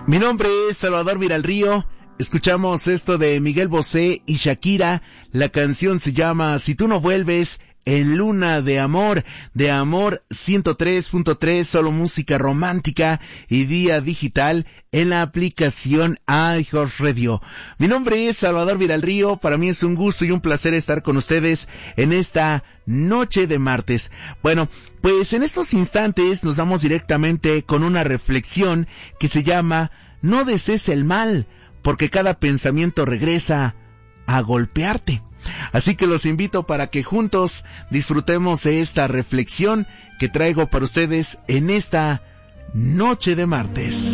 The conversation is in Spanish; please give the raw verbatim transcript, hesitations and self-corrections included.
Mi nombre es Salvador Viralrío. Escuchamos esto de Miguel Bosé y Shakira. La canción se llama Si tú no vuelves, en Luna de Amor, de Amor ciento tres punto tres, solo música romántica y vía digital en la aplicación iHeartRadio. Mi nombre es Salvador Viralrío. Para mí es un gusto y un placer estar con ustedes en esta noche de martes. Bueno, pues en estos instantes nos vamos directamente con una reflexión que se llama No desees el mal, porque cada pensamiento regresa a golpearte. Así que los invito para que juntos disfrutemos de esta reflexión que traigo para ustedes en esta noche de martes.